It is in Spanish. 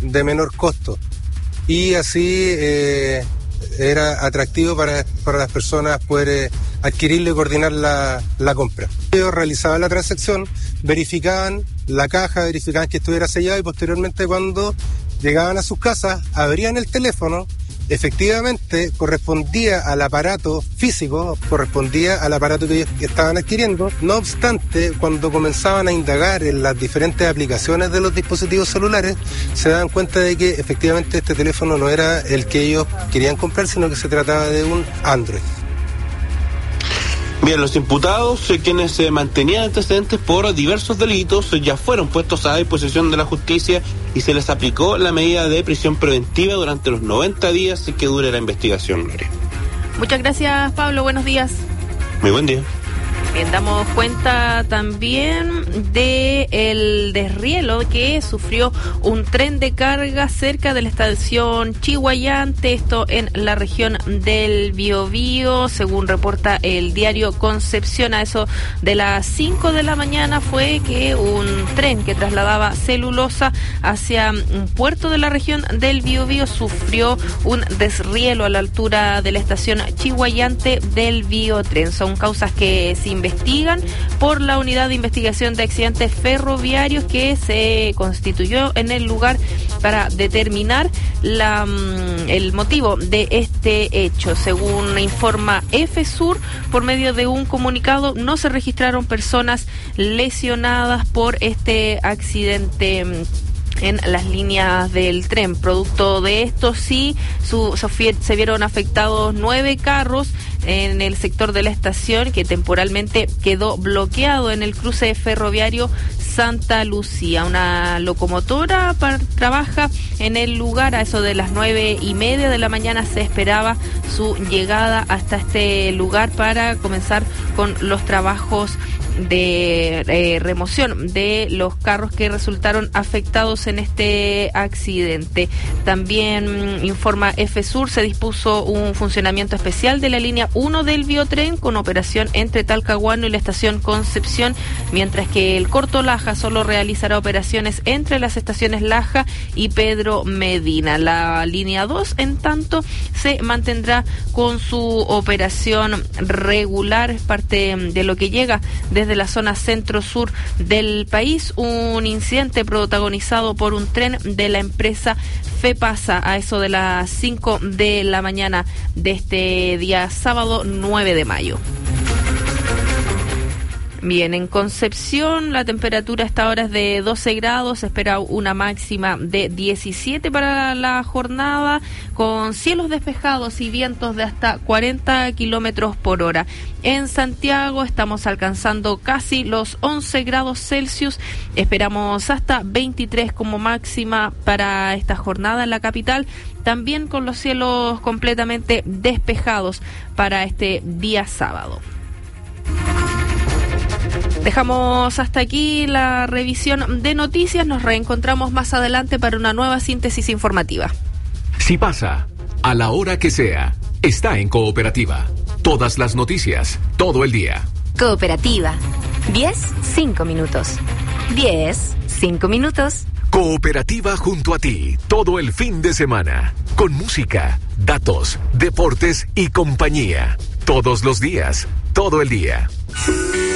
de menor costo. Y así era atractivo para las personas poder adquirirlo y coordinar la compra. Ellos realizaban la transacción, verificaban la caja, verificaban que estuviera sellado y posteriormente cuando llegaban a sus casas, abrían el teléfono, efectivamente correspondía al aparato físico, correspondía al aparato que ellos estaban adquiriendo. No obstante, cuando comenzaban a indagar en las diferentes aplicaciones de los dispositivos celulares, se daban cuenta de que efectivamente este teléfono no era el que ellos querían comprar, sino que se trataba de un Android. Bien, los imputados, quienes mantenían antecedentes por diversos delitos, ya fueron puestos a disposición de la justicia y se les aplicó la medida de prisión preventiva durante los 90 días que dure la investigación. Muchas gracias, Pablo. Buenos días. Muy buen día. Bien, damos cuenta también de el desrielo que sufrió un tren de carga cerca de la estación Chillhuayante, esto en la región del Biobío, según reporta el diario Concepción. A eso de las 5 de la mañana fue que un tren que trasladaba celulosa hacia un puerto de la región del Biobío sufrió un desrielo a la altura de la estación Chillhuayante del Biotren. Son causas que se investigan por la Unidad de Investigación de Accidentes Ferroviarios que se constituyó en el lugar para determinar el motivo de este hecho. Según informa EFESUR, por medio de un comunicado, no se registraron personas lesionadas por este accidente en las líneas del tren. Producto de esto, sí, se vieron afectados 9 carros en el sector de la estación, que temporalmente quedó bloqueado en el cruce ferroviario Santa Lucía. Una locomotora trabaja en el lugar. A eso de las 9:30 de la mañana se esperaba su llegada hasta este lugar para comenzar con los trabajos de remoción de los carros que resultaron afectados en este accidente. También informa EFESUR, se dispuso un funcionamiento especial de la línea 1 del Biotren con operación entre Talcahuano y la estación Concepción, mientras que el Corto Laja solo realizará operaciones entre las estaciones Laja y Pedro Medina. La línea 2, en tanto, se mantendrá con su operación regular. Es parte de lo que llega desde la zona centro-sur del país, un incidente protagonizado por un tren de la empresa FEPASA a eso de las 5 de la mañana de este día sábado 9 de mayo. Bien, en Concepción la temperatura hasta ahora es de 12 grados, se espera una máxima de 17 para la jornada, con cielos despejados y vientos de hasta 40 kilómetros por hora. En Santiago estamos alcanzando casi los 11 grados Celsius, esperamos hasta 23 como máxima para esta jornada en la capital, también con los cielos completamente despejados para este día sábado. Dejamos hasta aquí la revisión de noticias. Nos reencontramos más adelante para una nueva síntesis informativa. Si pasa, a la hora que sea, está en Cooperativa. Todas las noticias, todo el día. Cooperativa. 10, 5 minutos. 10, 5 minutos. Cooperativa junto a ti, todo el fin de semana. Con música, datos, deportes y compañía. Todos los días, todo el día.